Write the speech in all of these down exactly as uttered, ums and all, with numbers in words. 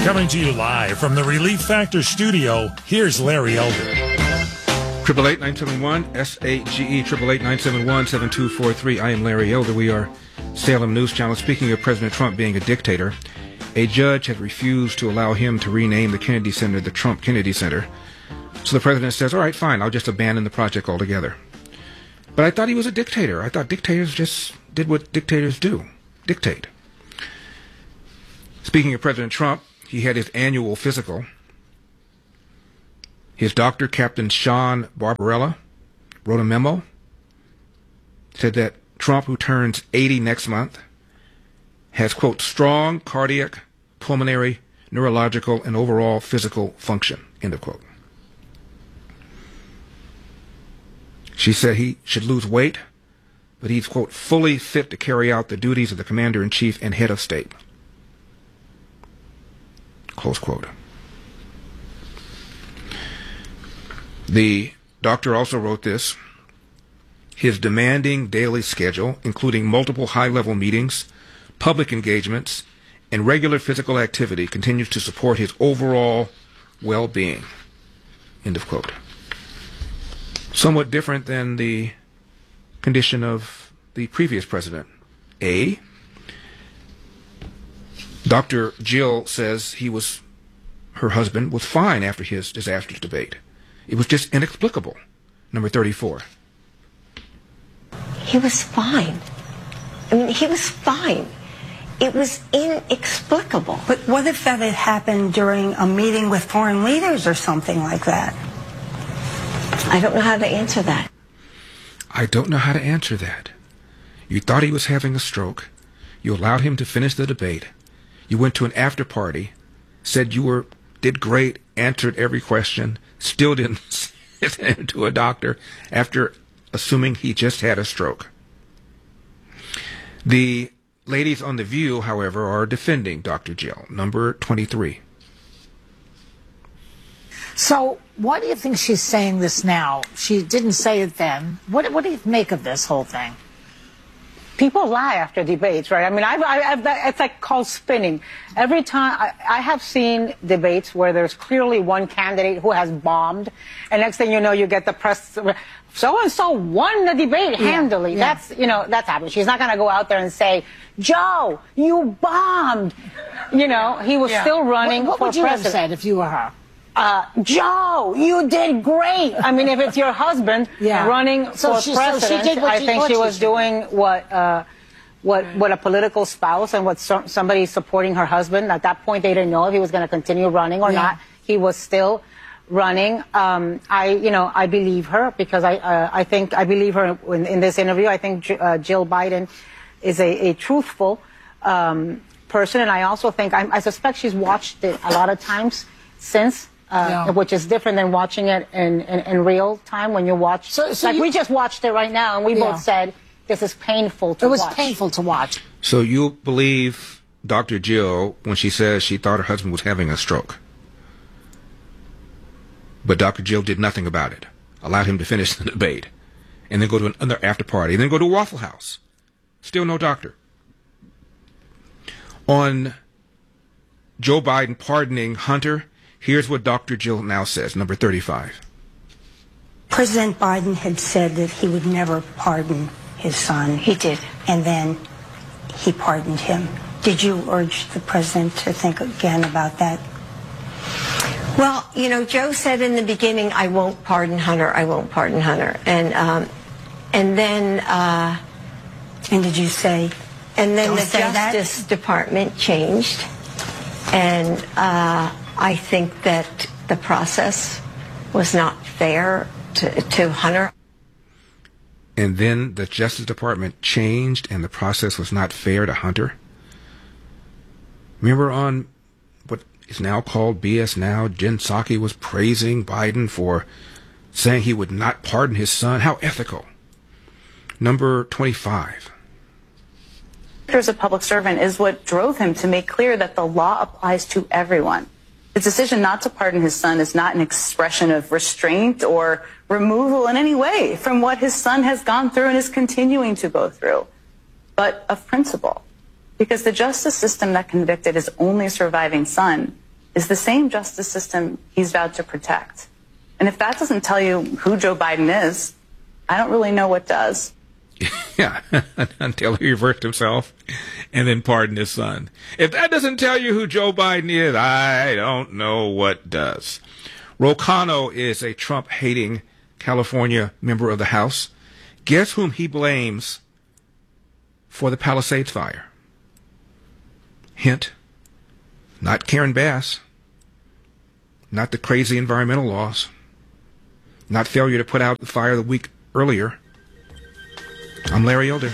Coming to you live from the Relief Factor studio, here's Larry Elder. Triple eight nine seven one S A G E triple eight nine seven one seven two four three. I am Larry Elder. We are Salem News Channel. Speaking of President Trump being a dictator, a judge had refused to allow him to rename the Kennedy Center the Trump Kennedy Center. So the president says, "All right, fine. I'll just abandon the project altogether." But I thought he was a dictator. I thought dictators just did what dictators do: dictate. Speaking of President Trump, he had his annual physical. His doctor, Captain Sean Barbarella, wrote a memo, said that Trump, who turns eighty next month, has, quote, strong cardiac, pulmonary, neurological, and overall physical function, end of quote. She said he should lose weight, but he's, quote, fully fit to carry out the duties of the commander-in-chief and head of state, close quote. The doctor also wrote this: his demanding daily schedule, including multiple high-level meetings, public engagements, and regular physical activity, continues to support his overall well-being, end of quote. Somewhat different than the condition of the previous president. A, Doctor Jill says he was, her husband, was fine after his disastrous debate. It was just inexplicable. Number thirty-four. He was fine. I mean, he was fine. It was inexplicable. But what if that had happened during a meeting with foreign leaders or something like that? I don't know how to answer that. I don't know how to answer that. You thought he was having a stroke. You allowed him to finish the debate. You went to an after party, said you were did great, answered every question, still didn't send him to a doctor after assuming he just had a stroke. The ladies on The View, however, are defending Doctor Jill. Number twenty-three. So why do you think she's saying this now? She didn't say it then. What, what do you make of this whole thing? People lie after debates, right? I mean, I've, I've, it's like called spinning. Every time, I, I have seen debates where there's clearly one candidate who has bombed, and next thing you know, you get the press, so-and-so won the debate yeah, handily. Yeah. That's, you know, that's happening. She's not going to go out there and say, Joe, you bombed. You know, he was yeah. still running what, what for would you president. have said if you were her? Uh, Joe, you did great. I mean, if it's your husband yeah. running so for she, president, so she did what I she, think what she she was should. doing what, uh, what, what a political spouse and what so, somebody supporting her husband. At that point, they didn't know if he was going to continue running or yeah. not. He was still running. Um, I, you know, I believe her because I, uh, I think I believe her in, in this interview. I think uh, Jill Biden is a, a truthful um, person, and I also think I, I suspect she's watched it a lot of times since. Uh, yeah. Which is different than watching it in, in, in real time when you watch. So, so like you, we just watched it right now, and we yeah. both said this is painful to watch. It was watch. painful to watch. So you believe Doctor Jill when she says she thought her husband was having a stroke. But Doctor Jill did nothing about it. Allowed him to finish the debate. And then go to another after party. And then go to Waffle House. Still no doctor. On Joe Biden pardoning Hunter, here's what Doctor Jill now says, number thirty-five. President Biden had said that he would never pardon his son. He did. And then he pardoned him. Did you urge the president to think again about that? Well, you know, Joe said in the beginning, I won't pardon Hunter, I won't pardon Hunter. And um, and then... Uh, and did you say... And then the Justice that? Department changed. And... Uh, I think that the process was not fair to, to Hunter. And then the Justice Department changed and the process was not fair to Hunter? Remember on what is now called B S Now, Jen Psaki was praising Biden for saying he would not pardon his son. How ethical. Number twenty-five. As a public servant is what drove him to make clear that the law applies to everyone. His decision not to pardon his son is not an expression of restraint or removal in any way from what his son has gone through and is continuing to go through, but of principle. Because the justice system that convicted his only surviving son is the same justice system he's vowed to protect. And if that doesn't tell you who Joe Biden is, I don't really know what does. Yeah, until he reversed himself and then pardoned his son. If that doesn't tell you who Joe Biden is, I don't know what does. Ro Khanna is a Trump-hating California member of the House. Guess whom he blames for the Palisades fire? Hint, not Karen Bass, not the crazy environmental laws, not failure to put out the fire the week earlier. I'm Larry Elder.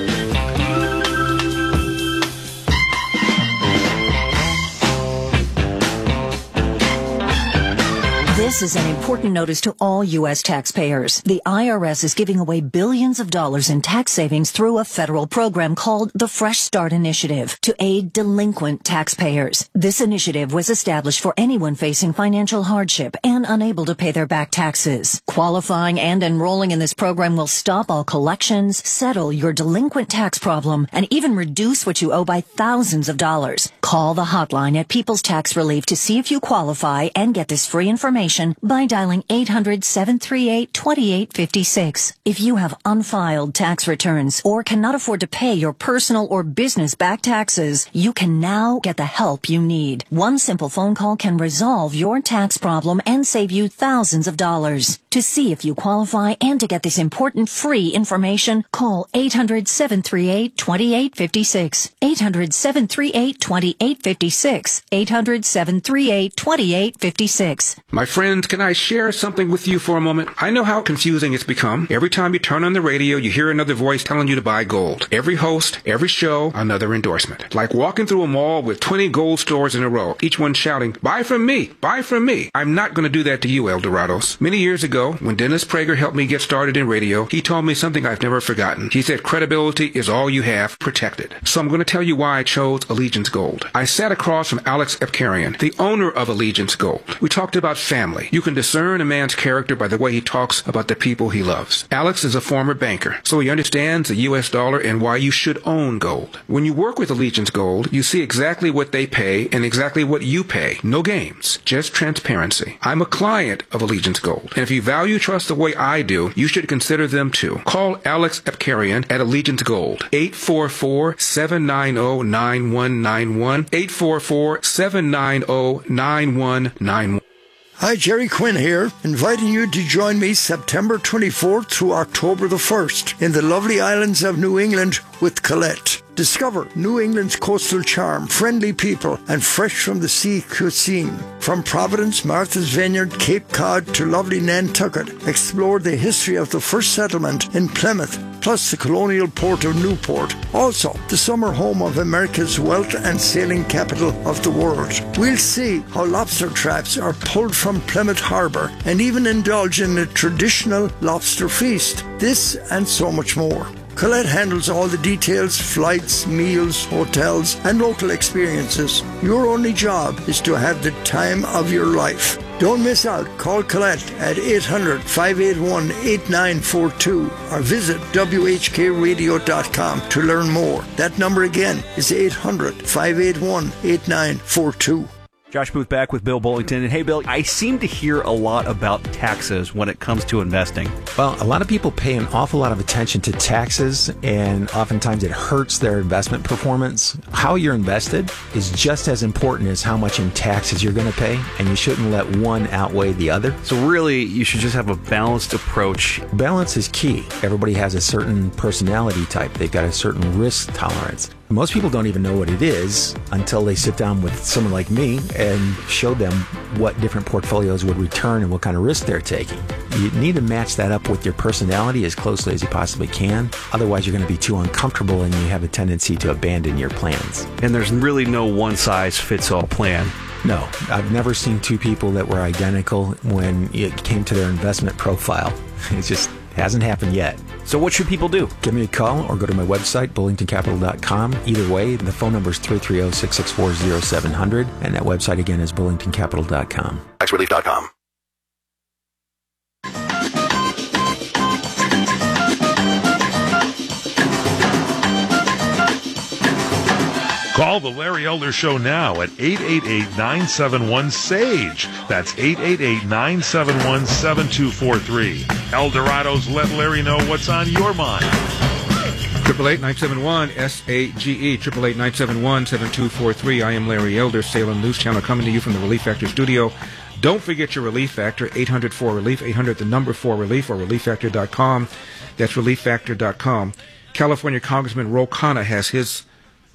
This is an important notice to all U S taxpayers. The I R S is giving away billions of dollars in tax savings through a federal program called the Fresh Start Initiative to aid delinquent taxpayers. This initiative was established for anyone facing financial hardship and unable to pay their back taxes. Qualifying and enrolling in this program will stop all collections, settle your delinquent tax problem, and even reduce what you owe by thousands of dollars. Call the hotline at People's Tax Relief to see if you qualify and get this free information by dialing eight hundred, seven three eight, two eight five six. If you have unfiled tax returns or cannot afford to pay your personal or business back taxes, you can now get the help you need. One simple phone call can resolve your tax problem and save you thousands of dollars. To see if you qualify and to get this important free information, call eight hundred, seven three eight, two eight five six. eight hundred, seven three eight, two eight five six. eight hundred, seven three eight, two eight five six. My friends, can I share something with you for a moment? I know how confusing it's become. Every time you turn on the radio, you hear another voice telling you to buy gold. Every host, every show, another endorsement. Like walking through a mall with twenty gold stores in a row, each one shouting, buy from me, buy from me. I'm not going to do that to you, Eldorados. Many years ago, when Dennis Prager helped me get started in radio, he told me something I've never forgotten. He said credibility is all you have, protected. So I'm going to tell you why I chose Allegiance Gold. I sat across from Alex Epkarian, the owner of Allegiance Gold. We talked about family. You can discern a man's character by the way he talks about the people he loves. Alex is a former banker, so he understands the U S dollar and why you should own gold. When you work with Allegiance Gold, you see exactly what they pay and exactly what you pay. No games, just transparency. I'm a client of Allegiance Gold, and if you value trust the way I do, you should consider them too. Call Alex Epkarian at Allegiance Gold, eight four four, seven nine zero, nine one nine one, eight four four, seven nine zero, nine one nine one. Hi, Jerry Quinn here, inviting you to join me September twenty-fourth through October the first in the lovely islands of New England with Colette. Discover New England's coastal charm, friendly people, and fresh from the sea cuisine. From Providence, Martha's Vineyard, Cape Cod to lovely Nantucket, explore the history of the first settlement in Plymouth, plus the colonial port of Newport. Also, the summer home of America's wealth and sailing capital of the world. We'll see how lobster traps are pulled from Plymouth Harbour and even indulge in a traditional lobster feast. This and so much more. Colette handles all the details, flights, meals, hotels, and local experiences. Your only job is to have the time of your life. Don't miss out. Call Colette at eight hundred, five eight one, eight nine four two or visit W H K radio dot com to learn more. That number again is eight hundred, five eight one, eight nine four two. Josh Booth back with Bill Bullington. And hey, Bill, I seem to hear a lot about taxes when it comes to investing. Well, a lot of people pay an awful lot of attention to taxes, and oftentimes it hurts their investment performance. How you're invested is just as important as how much in taxes you're going to pay, and you shouldn't let one outweigh the other. So really, you should just have a balanced approach. Balance is key. Everybody has a certain personality type. They've got a certain risk tolerance. Most people don't even know what it is until they sit down with someone like me and show them what different portfolios would return and what kind of risk they're taking. You need to match that up with your personality as closely as you possibly can. Otherwise, you're going to be too uncomfortable and you have a tendency to abandon your plans. And there's really no one-size-fits-all plan. No, I've never seen two people that were identical when it came to their investment profile. It just hasn't happened yet. So what should people do? Give me a call or go to my website, bullington capital dot com. Either way, the phone number is three three zero, six six four, zero seven zero zero, and that website again is bullington capital dot com. tax relief dot com. Call the Larry Elder Show now at eight eight eight, nine seven one, S A G E. That's eight eight eight, nine seven one, seven two four three. El Dorado's Let Larry Know What's on Your Mind. Triple eight nine seven one S A G E. Triple eight nine seven one seven two four three. I am Larry Elder, Salem News Channel, coming to you from the Relief Factor studio. Don't forget your Relief Factor, eight hundred four relief, eight hundred the number four relief, or relief factor dot com. That's relief factor dot com. California Congressman Ro Khanna has his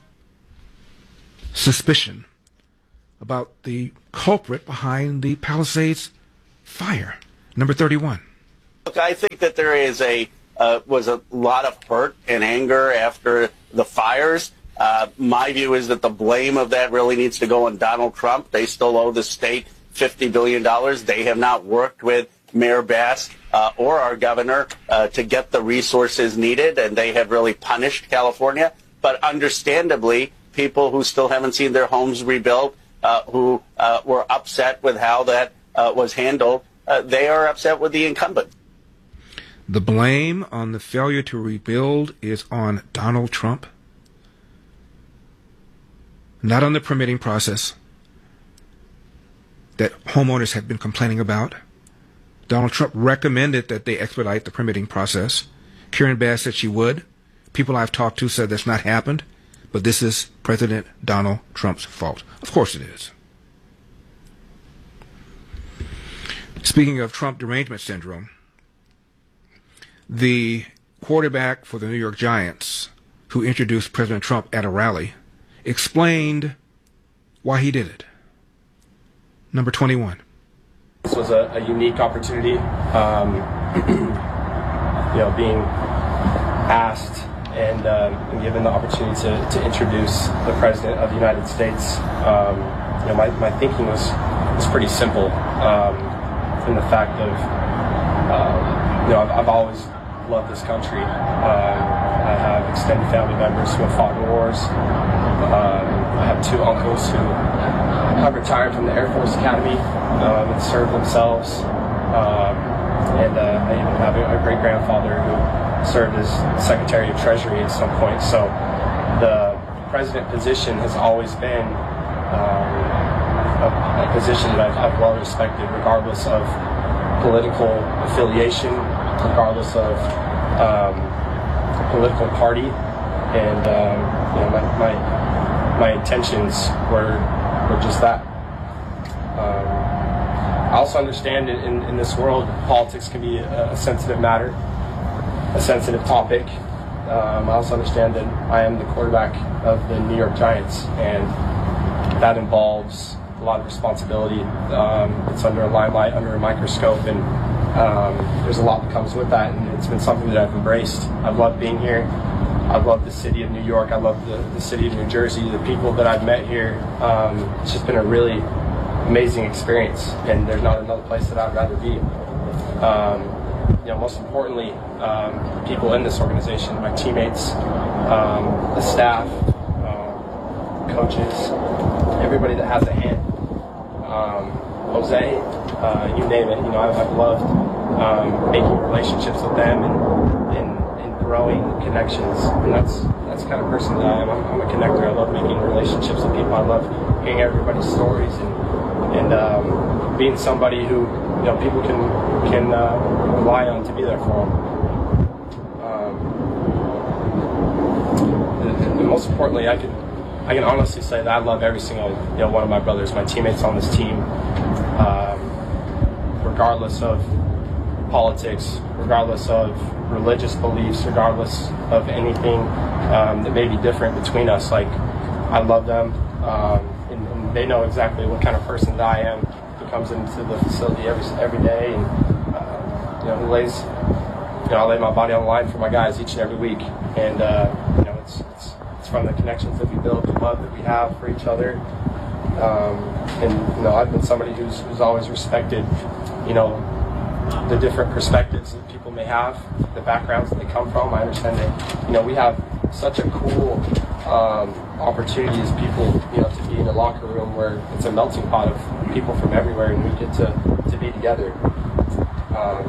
suspicion about the culprit behind the Palisades fire. Number thirty-one. Look, I think that there is a uh, was a lot of hurt and anger after the fires. Uh, my view is that the blame of that really needs to go on Donald Trump. They still owe the state fifty billion dollars. They have not worked with Mayor Bass uh, or our governor uh, to get the resources needed, and they have really punished California. But understandably, people who still haven't seen their homes rebuilt, uh, who uh, were upset with how that uh, was handled, uh, they are upset with the incumbent. The blame on the failure to rebuild is on Donald Trump, not on the permitting process that homeowners have been complaining about. Donald Trump recommended that they expedite the permitting process. Karen Bass said she would. People I've talked to said that's not happened. But this is President Donald Trump's fault. Of course it is. Speaking of Trump derangement syndrome, the quarterback for the New York Giants, who introduced President Trump at a rally, explained why he did it. Number twenty-one. This was a, a unique opportunity, um, you know, being asked and, um, and given the opportunity to, to introduce the President of the United States. Um, you know, my, my thinking was, was pretty simple, um, in the fact of, um, you know, I've, I've always loved this country. Um, I have extended family members who have fought in wars. Um, I have two uncles who have retired from the Air Force Academy um, and served themselves. Um, and uh, I even have a, a great-grandfather who served as Secretary of Treasury at some point. So the president position has always been um, a, a position that I've, I've well respected, regardless of political affiliation, regardless of um, political party. And um, you know, my, my my intentions were were just that. Um, I also understand in, in, in this world, politics can be a, a sensitive matter, a sensitive topic. Um, I also understand that I am the quarterback of the New York Giants, and that involves a lot of responsibility. Um, it's under a limelight, under a microscope, and um, there's a lot that comes with that, and it's been something that I've embraced. I've loved being here. I love the city of New York. I love the, the city of New Jersey, the people that I've met here. Um, it's just been a really amazing experience, and there's not another place that I'd rather be. Um, you know, most importantly, um, the people in this organization, my teammates, um, the staff, um, coaches, everybody that has a hand. Um, Jose, uh, you name it. You know, I've, I've loved um, making relationships with them and, and growing connections, and that's that's the kind of person that I am. I'm, I'm a connector. I love making relationships with people. I love hearing everybody's stories and and um, being somebody who, you know, people can can uh, rely on to be there for them. Um, and, and most importantly, I can I can honestly say that I love every single, you know, one of my brothers, my teammates on this team, um, regardless of politics, regardless of religious beliefs, regardless of anything um, that may be different between us. Like, I love them, um, and, and they know exactly what kind of person that I am. Who comes into the facility every every day, and uh, you know, who lays, you know, I lay my body on the line for my guys each and every week. And uh, you know, it's, it's it's from the connections that we build, the love that we have for each other. Um, and you know, I've been somebody who's who's always respected, you know, the different perspectives that people may have, the backgrounds that they come from. I understand that, you know, we have such a cool um, opportunity as people, you know, to be in a locker room where it's a melting pot of people from everywhere, and we get to, to be together. Um,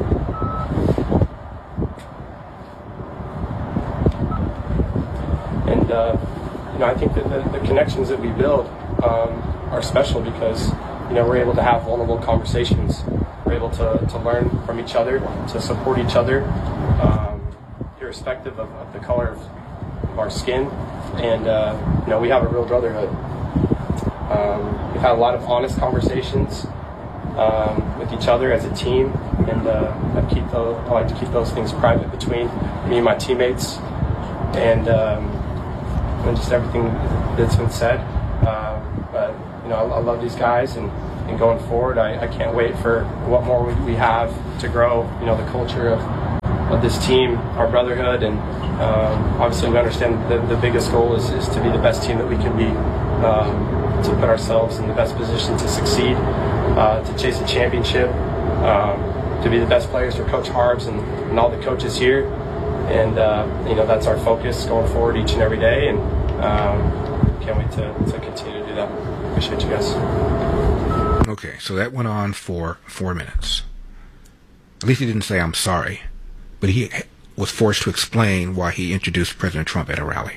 and uh, you know, I think that the, the connections that we build um, are special because, you know, we're able to have vulnerable conversations. We're able to, to learn from each other, to support each other, um, irrespective of, of the color of, of our skin. And, uh, you know, we have a real brotherhood. Um, we've had a lot of honest conversations um, with each other as a team, and uh, I keep those, I like to keep those things private between me and my teammates, and um, and just everything that's been said. Um, but you know, I, I love these guys, and, and going forward, I, I can't wait for what more we, we have to grow. You know, the culture of of this team, our brotherhood, and um, obviously we understand the, the biggest goal is, is to be the best team that we can be. Um, to put ourselves in the best position to succeed, uh, to chase a championship, um, to be the best players for Coach Harbs and, and all the coaches here. And, uh, you know, that's our focus going forward each and every day. And um, can't wait to, to continue to do that. Appreciate you guys. Okay, so that went on for four minutes. At least he didn't say, I'm sorry. But he was forced to explain why he introduced President Trump at a rally.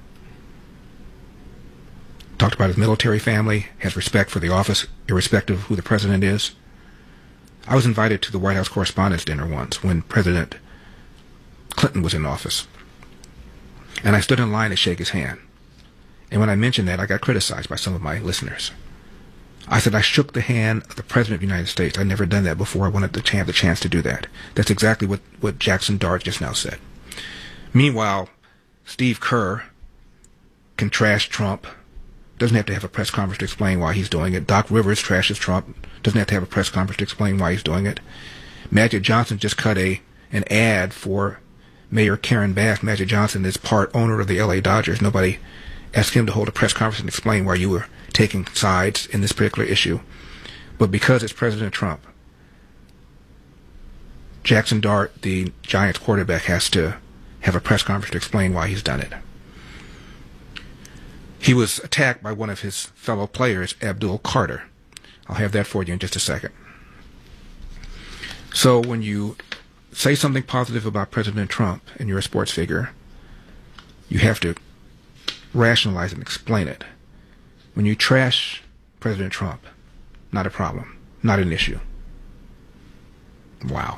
Talked about his military family, has respect for the office, irrespective of who the president is. I was invited to the White House Correspondents' Dinner once when President Clinton was in office. And I stood in line to shake his hand. And when I mentioned that, I got criticized by some of my listeners. I said I shook the hand of the President of the United States. I'd never done that before. I wanted to have the chance to do that. That's exactly what, what Jackson Dart just now said. Meanwhile, Steve Kerr can trash Trump. Doesn't have to have a press conference to explain why he's doing it. Doc Rivers trashes Trump. Doesn't have to have a press conference to explain why he's doing it. Magic Johnson just cut a an ad for Mayor Karen Bass. Magic Johnson is part owner of the L A Dodgers. Nobody asked him to hold a press conference and explain why you were taking sides in this particular issue. But because it's President Trump, Jackson Dart, the Giants quarterback, has to have a press conference to explain why he's done it. He was attacked by one of his fellow players, Abdul Carter. I'll have that for you in just a second. So when you say something positive about President Trump and you're a sports figure, you have to rationalize and explain it. When you trash President Trump, not a problem, not an issue. Wow.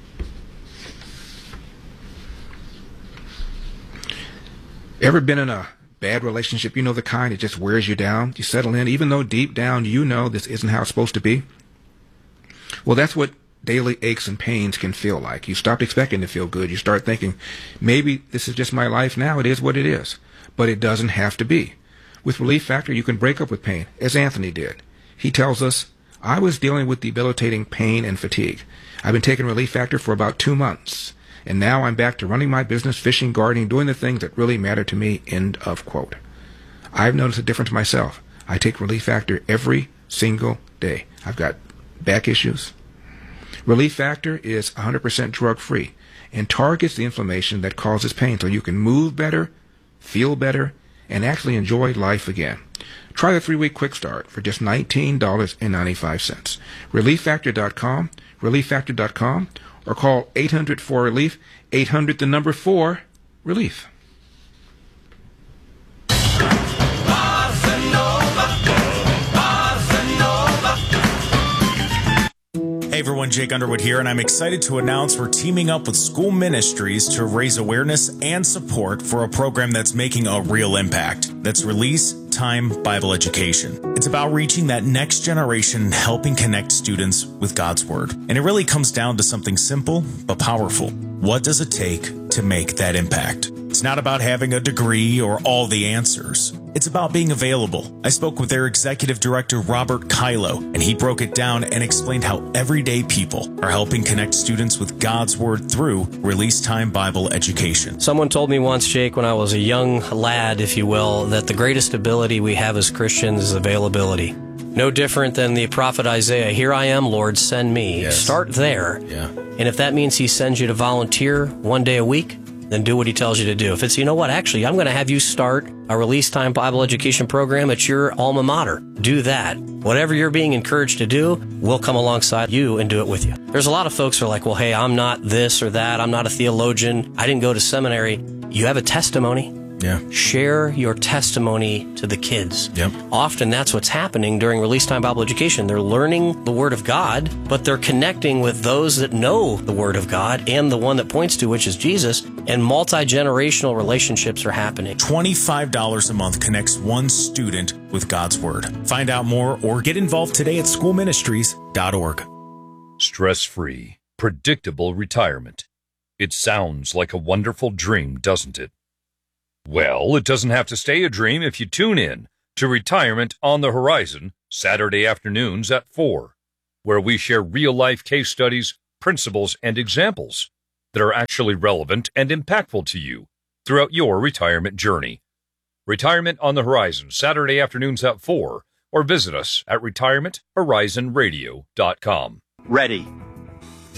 Ever been in a bad relationship? You know, the kind that just wears you down. You settle in, even though deep down you know this isn't how it's supposed to be. Well, that's what daily aches and pains can feel like. You stop expecting to feel good. You start thinking, maybe this is just my life now. It is what it is. But it doesn't have to be. With Relief Factor, you can break up with pain, as Anthony did. He tells us, I was dealing with debilitating pain and fatigue. I've been taking Relief Factor for about two months. And now I'm back to running my business, fishing, gardening, doing the things that really matter to me, end of quote. I've noticed a difference myself. I take Relief Factor every single day. I've got back issues. Relief Factor is one hundred percent drug-free and targets the inflammation that causes pain so you can move better, feel better, and actually enjoy life again. Try the three-week quick start for just nineteen dollars and ninety-five cents. relief factor dot com, relief factor dot com, or call eight hundred four relief, eight hundred the number four, relief. Hey everyone, Jake Underwood here, and I'm excited to announce we're teaming up with School Ministries to raise awareness and support for a program that's making a real impact. That's Release Time Bible Education. It's about reaching that next generation and helping connect students with God's Word. And it really comes down to something simple but powerful. What does it take to make that impact? It's not about having a degree or all the answers. It's about being available. I spoke with their executive director, Robert Kylo, and he broke it down and explained how everyday people are helping connect students with God's Word through Release Time Bible Education. Someone told me once, Jake, when I was a young lad, if you will, that the greatest ability we have as Christians is availability. No different than the prophet Isaiah, here I am, Lord, send me. Yes. Start there. Yeah. And if that means he sends you to volunteer one day a week, then do what he tells you to do. If it's, you know what, actually, I'm going to have you start a Release Time Bible Education program at your alma mater. Do that. Whatever you're being encouraged to do, we'll come alongside you and do it with you. There's a lot of folks who are like, well, hey, I'm not this or that. I'm not a theologian. I didn't go to seminary. You have a testimony. Yeah. Share your testimony to the kids. Yep. Often that's what's happening during release time Bible education. They're learning the Word of God, but they're connecting with those that know the Word of God and the one that points to, which is Jesus, and multi-generational relationships are happening. twenty-five dollars a month connects one student with God's Word. Find out more or get involved today at school ministries dot org. Stress-free, predictable retirement. It sounds like a wonderful dream, doesn't it? Well, it doesn't have to stay a dream if you tune in to Retirement on the Horizon, Saturday afternoons at four, where we share real-life case studies, principles, and examples that are actually relevant and impactful to you throughout your retirement journey. Retirement on the Horizon, Saturday afternoons at four, or visit us at retirement horizon radio dot com. Ready.